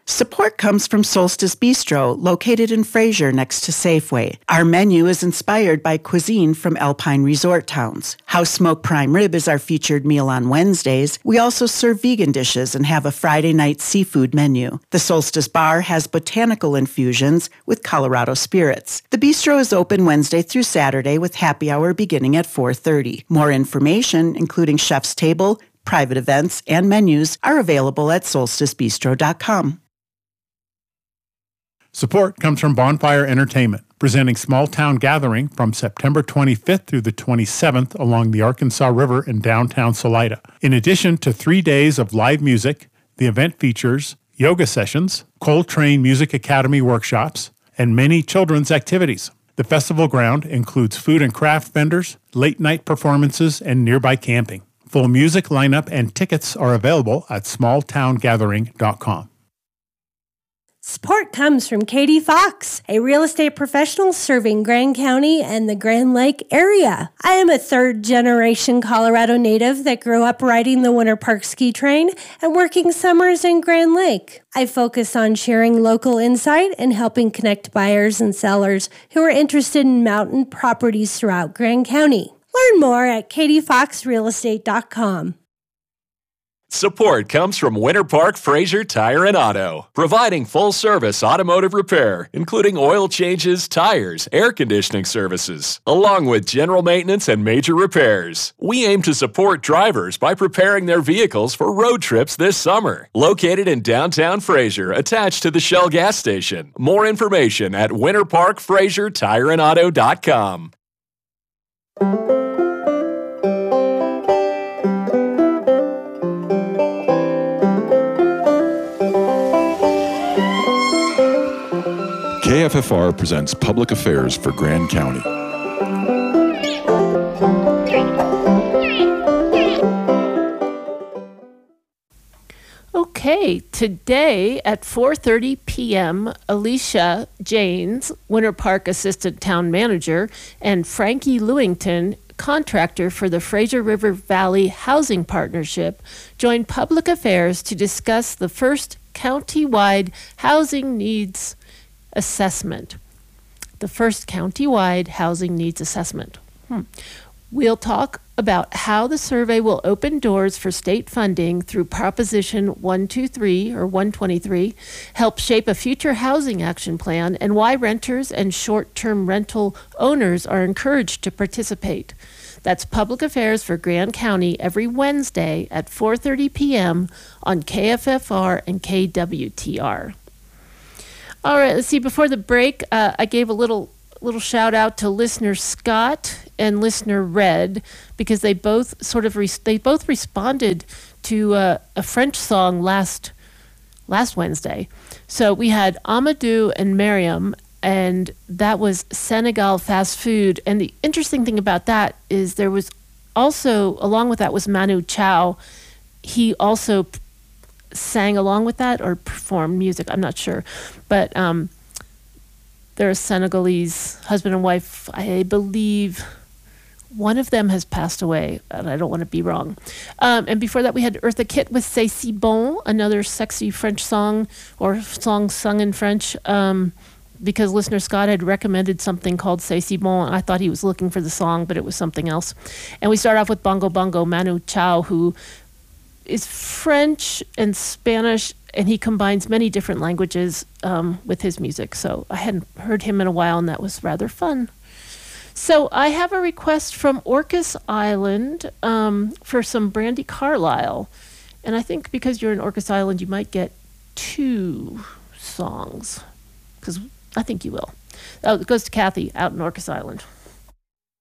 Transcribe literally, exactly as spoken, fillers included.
Support comes from Solstice Bistro, located in Fraser next to Safeway. Our menu is inspired by cuisine from Alpine resort towns. House Smoked Prime Rib is our featured meal on Wednesdays. We also serve vegan dishes and have a Friday night seafood menu. The Solstice Bar has botanical infusions with Colorado spirits. The bistro is open Wednesday through Saturday with happy hour beginning at four thirty. More information, including chef's table, private events, and menus, are available at solstice bistro dot com. Support comes from Bonfire Entertainment, presenting Small Town Gathering from September twenty-fifth through the twenty-seventh along the Arkansas River in downtown Salida. In addition to three days of live music, the event features yoga sessions, Coltrane Music Academy workshops, and many children's activities. The festival ground includes food and craft vendors, late-night performances, and nearby camping. Full music lineup and tickets are available at small town gathering dot com. Support comes from Katie Fox, a real estate professional serving Grand County and the Grand Lake area. I am a third-generation Colorado native that grew up riding the Winter Park ski train and working summers in Grand Lake. I focus on sharing local insight and helping connect buyers and sellers who are interested in mountain properties throughout Grand County. Learn more at katie fox real estate dot com. Support comes from Winter Park Fraser Tire and Auto, providing full-service automotive repair, including oil changes, tires, air conditioning services, along with general maintenance and major repairs. We aim to support drivers by preparing their vehicles for road trips this summer. Located in downtown Fraser, attached to the Shell gas station. More information at winter park fraser tire and auto dot com. K F F R presents Public Affairs for Grand County. Okay, today at four thirty p.m., Alicia Janes, Winter Park Assistant Town Manager, and Frankie Lewington, contractor for the Fraser River Valley Housing Partnership, joined Public Affairs to discuss the first county-wide housing needs assessment. The first county-wide housing needs assessment. Hmm. We'll talk about how the survey will open doors for state funding through Proposition one twenty-three or one twenty-three, help shape a future housing action plan, and why renters and short-term rental owners are encouraged to participate. That's Public Affairs for Grand County every Wednesday at four thirty p.m. on K F F R and K W T R. All right, let's see. Before the break, uh, I gave a little little shout out to listener Scott and listener Red because they both sort of re- they both responded to uh, a French song last last Wednesday. So we had Amadou and Miriam, and that was Senegal Fast Food. And the interesting thing about that is there was also, along with that was Manu Chao. He also p- sang along with that or performed music, I'm not sure. But um, they're a Senegalese husband and wife. I believe one of them has passed away, and I don't want to be wrong. Um, and before that, we had Eartha Kitt with C'est Si Bon, another sexy French song, or song sung in French, um, because listener Scott had recommended something called C'est Si Bon. I thought he was looking for the song, but it was something else. And we start off with Bongo Bongo, Manu Chao, who is French and Spanish, and he combines many different languages um, with his music. So I hadn't heard him in a while, and that was rather fun. So I have a request from Orcas Island um, for some Brandi Carlile. And I think because you're in Orcas Island, you might get two songs, because I think you will. Oh, it goes to Kathy out in Orcas Island.